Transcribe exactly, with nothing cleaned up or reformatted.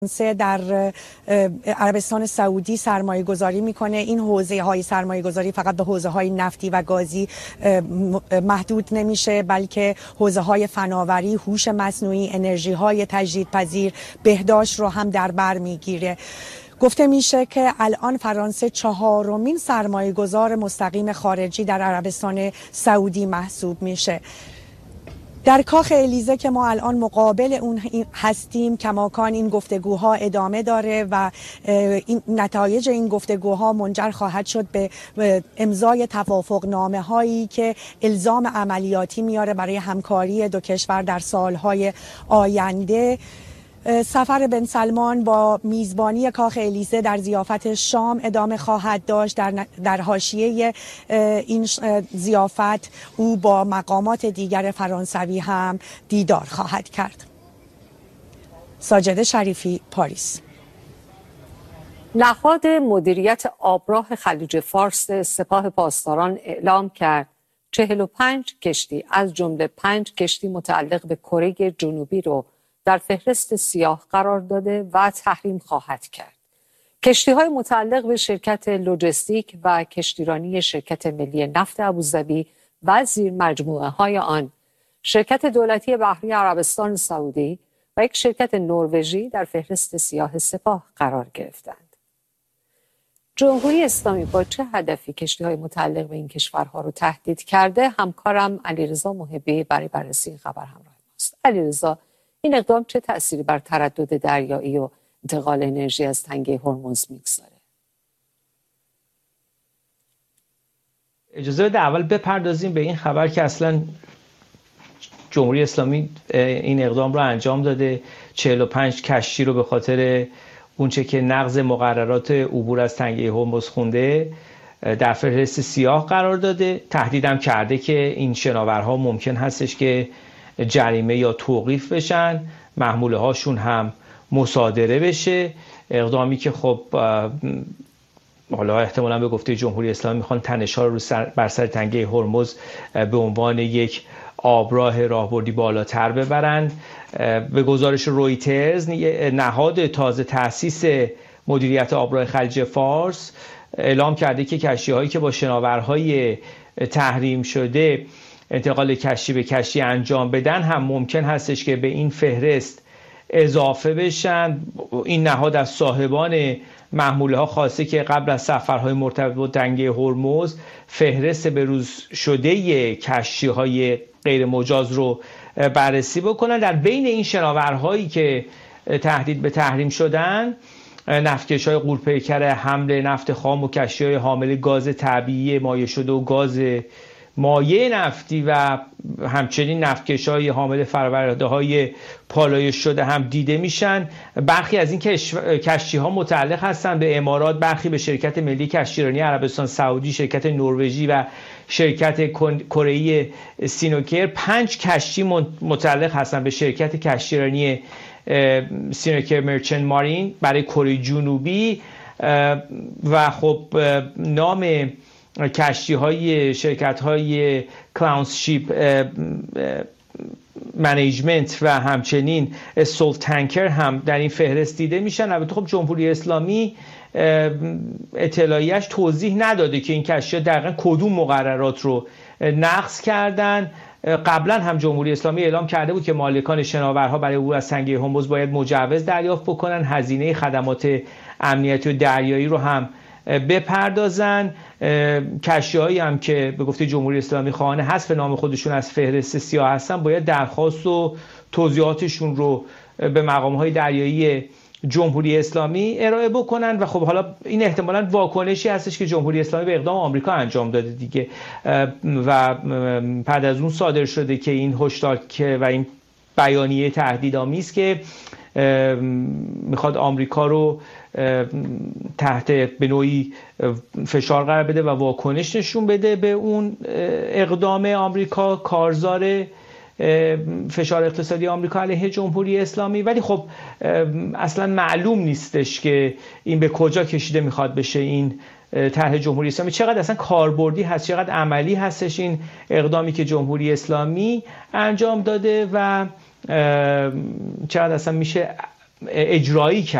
در عربستان سعودی سرمایه گذاری میکنه. این حوزه های سرمایه گذاری فقط به حوزه های نفتی و گازی محدود نمیشه، بلکه حوزه های فناوری، هوش مصنوعی، انرژی های تجدیدپذیر، بهداشت رو هم در بر میگیره. گفته میشه که الان فرانسه چهارمین سرمایه گذار مستقیم خارجی در عربستان سعودی محسوب میشه. در کاخ الیزه که ما الان مقابل اون هستیم، کماکان این گفتگوها ادامه داره و این نتایج این گفتگوها منجر خواهد شد به امضای توافقنامه هایی که الزام عملیاتی میاره برای همکاری دو کشور در سالهای آینده. سفر بن سلمان با میزبانی کاخ الیزه در ضیافت شام ادامه خواهد داشت. در در حاشیه این ضیافت او با مقامات دیگر فرانسوی هم دیدار خواهد کرد. ساجده شریفی، پاریس. نهاد مدیریت آبراه خلیج فارس سپاه پاسداران اعلام کرد چهل و پنج کشتی از جمله پنج کشتی متعلق به کره جنوبی رو در فهرست سیاه قرار داده و تحریم خواهد کرد. کشتی‌های متعلق به شرکت لوجستیک و کشتیرانی شرکت ملی نفت ابوظبی و زیر مجموعه‌های آن، شرکت دولتی بحری عربستان سعودی و یک شرکت نروژی در فهرست سیاه سپاه قرار گرفتند. جمهوری اسلامی با چه هدفی کشتی‌های متعلق به این کشورها رو تهدید کرده؟ همکارم علیرضا محبی برای بررسی این خبر همراه ماست. علیرضا، این اقدام چه تأثیری بر تردد دریایی و انتقال انرژی از تنگه هرمز میگذاره؟ اجازه بده اول بپردازیم به این خبر که اصلا جمهوری اسلامی این اقدام رو انجام داده. چهل و پنج کشتی رو به خاطر اونچه که نقض مقررات عبور از تنگه هرمز خونده در فهرست سیاه قرار داده. تهدیدم کرده که این شناورها ممکن هستش که جریمه یا توقیف بشن، محموله هاشون هم مصادره بشه. اقدامی که خب حالا احتمالاً به گفته جمهوری اسلامی میخوان تنش‌ها رو بر سر تنگه هرمز به عنوان یک آبراه راهبردی بالاتر ببرند. به گزارش رویترز، نهاد تازه تأسیس مدیریت آبراه خلیج فارس اعلام کرده که کشتی‌هایی که با شناورهای تحریم شده انتقال کشتی به کشتی انجام بدن هم ممکن هستش که به این فهرست اضافه بشن. این نهاد از صاحبان محموله ها خواسته که قبل از سفرهای مرتبط با تنگه هرمز فهرست بروز شده کشتی های غیر مجاز رو بررسی بکنن. در بین این شناورهایی که تهدید به تحریم شدن، نفتکش های غورپیکر حمل نفت خام و کشتی های حامل گاز طبیعی مایع شده و گاز مایع نفتی و همچنین نفتکش‌های حامل فرآورده‌های پالایش شده هم دیده میشن. برخی از این کشتی‌ها متعلق هستند به امارات، برخی به شرکت ملی کشتیرانی عربستان سعودی، شرکت نروژی و شرکت کره‌ای سینوکر. پنج کشتی متعلق هستند به شرکت کشتیرانی سینوکر مرچنت مارین برای کره جنوبی و خب نام کشتی های شرکت های کلاونز شیپ منیجمنت و همچنین سولت تانکر هم در این فهرست دیده میشن. البته خب جمهوری اسلامی اطلاعیش توضیح نداده که این کشتی ها دقیقا کدوم مقررات رو نقض کردن. قبلا هم جمهوری اسلامی اعلام کرده بود که مالکان شناورها برای عبور از تنگه هرمز باید مجوز دریافت بکنن، هزینه خدمات امنیتی و دریایی رو هم بپردازن. کشتی‌هایی هم که به گفته جمهوری اسلامی خواهان حذف نام خودشون از فهرست سیاه هستن باید درخواست و توضیحاتشون رو به مقام‌های دریایی جمهوری اسلامی ارائه بکنن و خب حالا این احتمالاً واکنشی هستش که جمهوری اسلامی به اقدام آمریکا انجام داده دیگه و بعد از اون صادر شده که این هشدار و این بیانیه تهدیدآمیز که میخواد آمریکا رو تحت به نوعی فشار قرار بده و واکنش نشون بده به اون اقدام آمریکا، کارزار فشار اقتصادی آمریکا علیه جمهوری اسلامی. ولی خب اصلا معلوم نیستش که این به کجا کشیده میخواد بشه این طرح جمهوری اسلامی، چقدر اصلا کاربردی هست، چقدر عملی هستش این اقدامی که جمهوری اسلامی انجام داده و چقدر اصلا میشه اجرایی کرد.